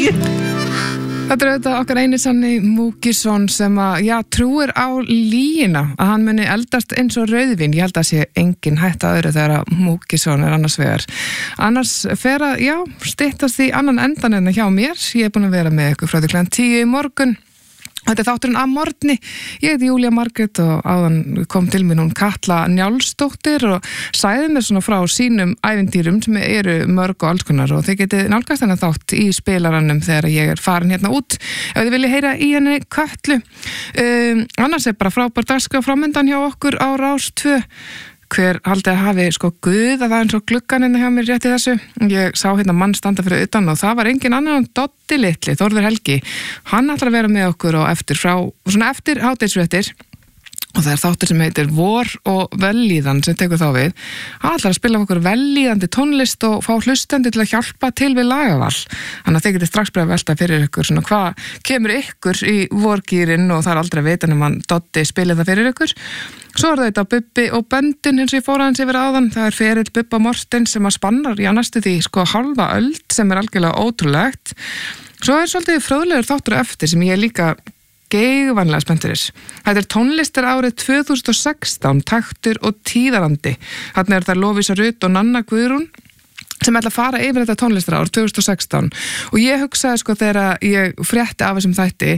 Þetta auðvitað okkar eini sanni Múkisson sem trúir á lygina að hann muni eldast eins og rauðvín. Ég held að sé engin hætta öðru þegar Múkisson annars vegar. Annars fer að, styttast í annan endan en hjá mér. Ég búin að vera með ykkur frá því klukkan 10 í morgun. Þetta þátturinn að morgni. Ég heiti Júlía Margrét og áðan kom til mér hún Katla Njálsdóttir og sagði mér svona frá sínum ævintýrum sem eru mörg og alls konar og þið getið nálgast þennan þátt í spilaranum þegar ég farin hérna út. Ef þið viljið heyra í henni Katlu. Annars bara frábær dagskrá framöndan hjá okkur á Rás 2. Hver haldið að hafi Guð að það eins og gluggan hjá mér rétt í þessu. Ég sá hérna mann standa fyrir utan og það var engin annar en Doddi litli, Þórður Helgi. Hann ætlar að vera með okkur og eftir hádegisfréttir. Og það þáttur sem heitir Vor og vellíðan sem tekur þá við. Hann ætlar að spila okkur vellíðandi tónlist og fá hlustandi til að hjálpa til við lagaval. Þannig að þið getið strax bara að velta fyrir ykkur svona hvað kemur ykkur í vorgýrin og það er aldrei að vita nema Doddi spilið það fyrir ykkur. Svo er þetta Bubbi og böndin eins og ég fór aðeins yfir áðan. Það er ferill Bubba Morten sem að spannar næstu því halva öld sem er algjörlega ótrúlegt. Svo er svolítið fróðlegur þáttur eftir sem ég líka geigvanlega spennturis. Þetta er tónlistar árið 2016, taktur og tíðarandi. Þarna er það Lovísa Rut og Nanna Guðrún sem ætla að fara yfir þetta tónlistar ár 2016 og ég hugsaði þegar ég frétti af þessum þætti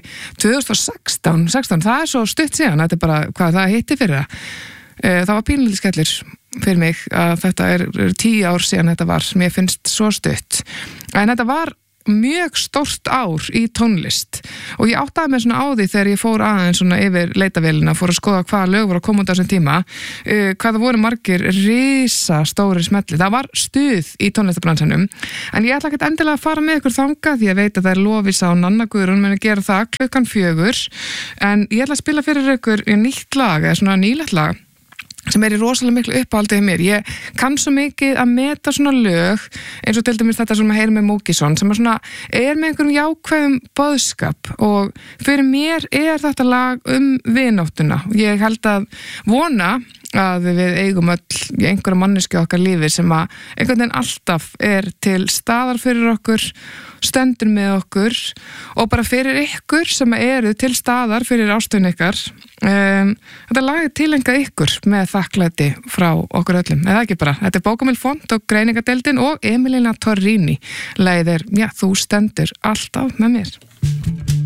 2016, það er svo stutt síðan, þetta er bara hvað það hitti fyrir það var pínlítið skellir fyrir mig að þetta er 10 ár síðan þetta var, mér finnst svo stutt en þetta var mjög stórt ár í tónlist og ég áttaði mig svona á því þegar ég fór aðeins svona yfir leitavélina, fór að skoða hvaða lög voru að koma út á þessum tíma, hvað það voru margir risa stóri smelli. Það var stuð í tónlistabransanum en ég ætla ekkert endilega að fara með ykkur þangað því að veit að það er Lovísa og Nanna Guðrún muni gera það klukkan 4 en ég ætla að spila fyrir ykkur nýtt lag, eða svona nýlegt lag sem er í rosalega miklu uppáhaldið mér. Ég kann svo mikið að meta svona lög eins og til dæmis þetta sem að heyra með Múkisson sem er með einhverjum jákvæðum boðskap og fyrir mér er þetta lag vináttuna. Ég held að vona að við eigum öll í einhverja manneski okkar lífi sem að einhvern veginn alltaf er til staðar fyrir okkur, stendur með okkur og bara fyrir ykkur sem eru til staðar fyrir ástöðun ykkar. Þetta lag er tilengað ykkur með þakklæti frá okkur öllum, eða ekki bara. Þetta er Bókamil Font og Greiningadeildin og Emilina Torrini. Lagið er, þú stendur alltaf með mér.